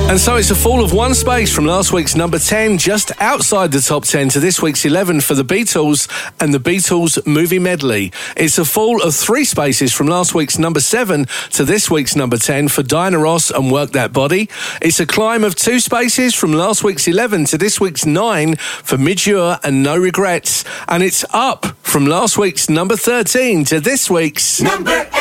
And so it's a fall of one space from last week's number 10, just outside the top 10, to this week's 11 for the Beatles and the Beatles Movie Medley. It's a fall of 3 spaces from last week's number 7 to this week's number 10 for Diana Ross and Work That Body. It's a climb of 2 spaces from last week's 11 to this week's 9 for Midge Ure and No Regrets. And it's up from last week's number 13 to this week's number